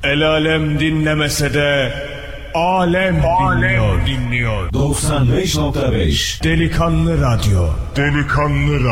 El alem dinlemese de alem dinliyor. 95.5 Delikanlı Radyo.